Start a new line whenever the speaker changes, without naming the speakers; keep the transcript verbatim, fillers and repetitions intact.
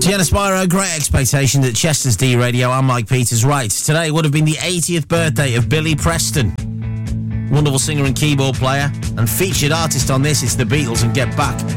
Gianna Spyro, Great Expectation at Chester's D Radio. I'm Mike Peters. Right, today would have been the eightieth birthday of Billy Preston. Wonderful singer and keyboard player, and featured artist on this, it's the Beatles and Get Back.